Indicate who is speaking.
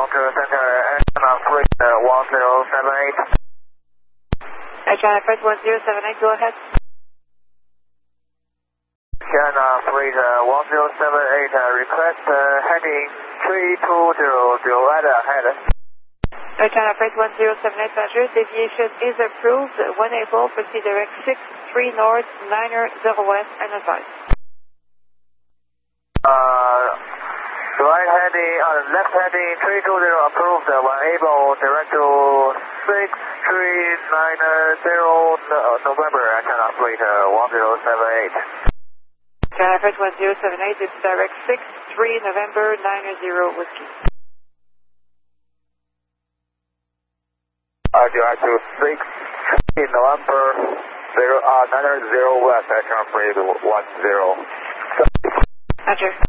Speaker 1: Walker Center, China Freight 1078.
Speaker 2: China Freight 1078, go ahead.
Speaker 1: China Freight 1078, request heading 3200 at ahead.
Speaker 2: China Freight 1078, Roger, deviation is approved. When able, proceed direct 63 north, 90 west, and advise.
Speaker 1: Right heading, left heading 320 approved. When able, direct to 6390 November, China Freight 1078.
Speaker 2: China Freight 1078, it's direct 63 November 90 Whiskey.
Speaker 1: Direct to 63 November 90 West, China Freight 10.
Speaker 2: Roger.